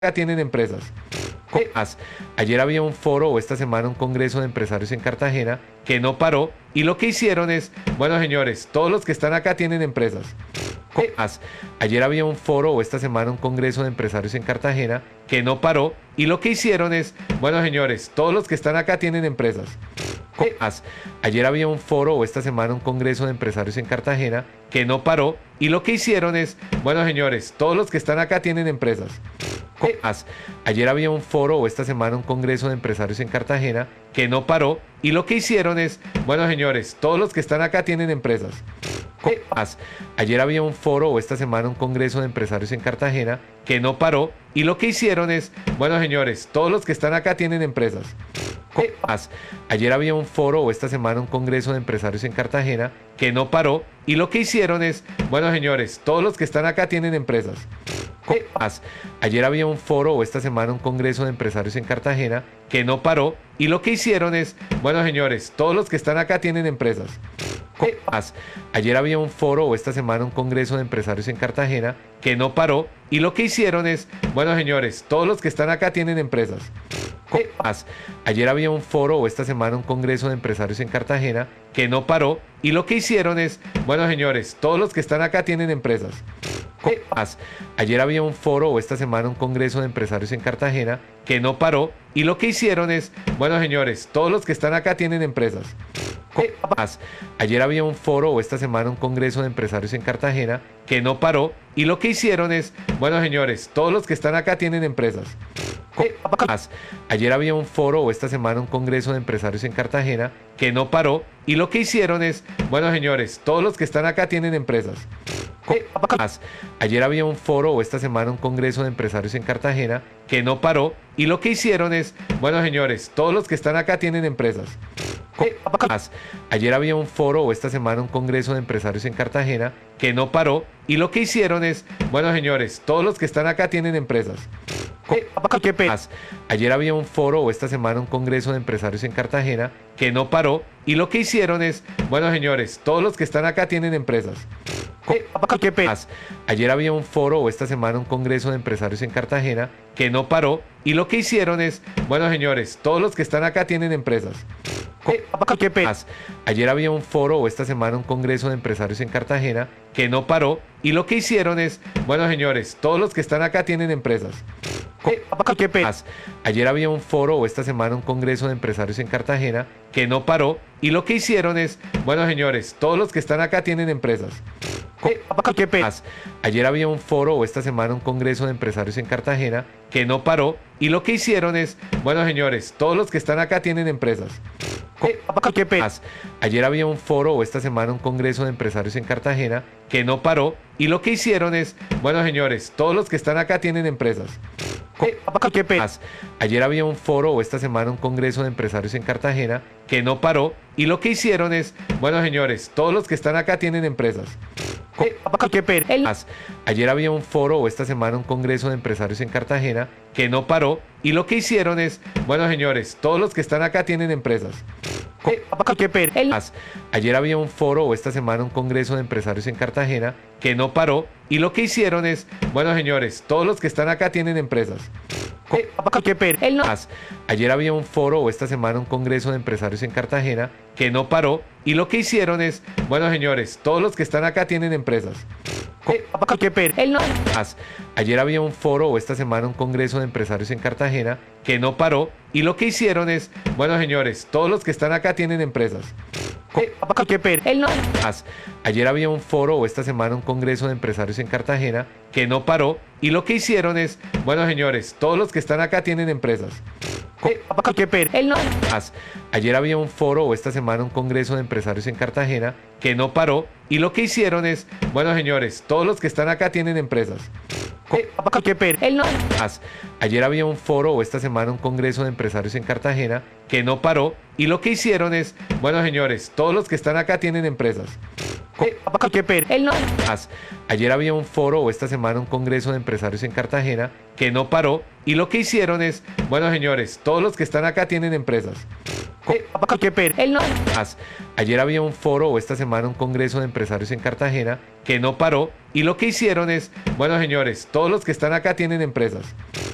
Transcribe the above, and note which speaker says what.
Speaker 1: tienen empresas. Más, ayer había un foro o esta semana un congreso de empresarios en Cartagena que no paró y lo que hicieron es, bueno señores, todos los que están acá tienen empresas. Más, ayer había un foro o esta semana un congreso de empresarios en Cartagena que no paró y lo que hicieron es, bueno señores, todos los que están acá tienen empresas. Más, ayer había un foro o esta semana un congreso de empresarios en Cartagena que no paró y lo que hicieron es, bueno señores, todos los que están acá tienen empresas. Más, ayer había un foro o esta semana un congreso de empresarios en Cartagena que no paró y lo que hicieron es, bueno señores, todos los que están acá tienen empresas. Más, ayer había un foro o esta semana un congreso de empresarios en Cartagena que no paró y lo que hicieron es, bueno señores, todos los que están acá tienen empresas. Más, ayer había un foro o esta semana un congreso de empresarios en Cartagena que no paró y lo que hicieron es, bueno señores, todos los que están acá tienen empresas. Más, ayer había un foro o esta semana un congreso de empresarios en Cartagena que no paró y lo que hicieron es, bueno señores, todos los que están acá tienen empresas. Más, ayer había un foro o esta semana un congreso de empresarios en Cartagena que no paró y lo que hicieron es, bueno señores, todos los que están acá tienen empresas. Más, ayer había un foro o esta semana un congreso de empresarios en Cartagena que no paró y lo que hicieron es, bueno señores, todos los que están acá tienen empresas. Más, ayer había un foro o esta semana un congreso de empresarios en Cartagena que no paró y lo que hicieron es, bueno señores, todos los que están acá tienen empresas. Más, ayer había un foro o esta semana un congreso de empresarios en Cartagena que no paró y lo que hicieron es, bueno señores, todos los que están acá tienen empresas. Más, ayer había un foro o esta semana un congreso de empresarios en Cartagena que no paró y lo que hicieron es, bueno señores, todos los que están acá tienen empresas. Más, ayer había un foro o esta semana un congreso de empresarios en Cartagena que no paró y lo que hicieron es, bueno señores, todos los que están acá tienen empresas. Más, ayer había un foro o esta semana un congreso de empresarios en Cartagena que no paró y lo que hicieron es, bueno señores, todos los que están acá tienen empresas. Más, ayer había un foro o esta semana un congreso de empresarios en Cartagena que no paró y lo que hicieron es, bueno señores, todos los que están acá tienen empresas. Más, ayer había un foro o esta semana un congreso de empresarios en Cartagena que no paró y lo que hicieron es, bueno señores, todos los que están acá tienen empresas. Más, ayer había un foro o esta semana un congreso de empresarios en Cartagena que no paró y lo que hicieron es, bueno señores, todos los que están acá tienen empresas. Más, ayer había un foro o esta semana un congreso de empresarios en Cartagena que no paró y lo que hicieron es, bueno señores, todos los que están acá tienen empresas. Más, ayer había un foro o esta semana un congreso de empresarios en Cartagena que no paró y lo que hicieron es, bueno señores, todos los que están acá tienen empresas. Más, ayer había un foro o esta semana un congreso de empresarios en Cartagena que no paró y lo que hicieron es, bueno señores, todos los que están acá tienen empresas. Más, ayer había un foro o esta semana un congreso de empresarios en Cartagena que no paró y lo que hicieron es, bueno señores, todos los que están acá tienen empresas. Más, ayer había un foro o esta semana un congreso de empresarios en Cartagena que no paró y lo que hicieron es, bueno señores, todos los que están acá tienen empresas. Más, ayer había un foro o esta semana un congreso de empresarios en Cartagena que no paró y lo que hicieron es, bueno señores, todos los que están acá tienen empresas. Más, ayer había un foro o esta semana un congreso de empresarios en Cartagena que no paró y lo que hicieron es, bueno señores, todos los que están acá tienen empresas. Más, ayer había un foro o esta semana un congreso de empresarios en Cartagena que no paró y lo que hicieron es, bueno señores, todos los que están acá tienen empresas. Más, ayer había un foro o esta semana un congreso de empresarios en Cartagena que no paró y lo que hicieron es, bueno señores, todos los que están acá tienen empresas. Más, ayer había un foro o esta semana un congreso de empresarios en Cartagena que no paró y lo que hicieron es, bueno señores, todos los que están acá tienen empresas. Más, ayer había un foro o esta semana un congreso de empresarios en Cartagena que no paró y lo que hicieron es, bueno señores, todos los que están acá tienen empresas. Más, ayer había un foro o esta semana un congreso de empresarios en Cartagena que no paró y lo que hicieron es, bueno señores, todos los que están acá tienen empresas. Más, ayer había un foro o esta semana un congreso de empresarios en Cartagena que no paró y lo que hicieron es, bueno señores, todos los que están acá tienen empresas.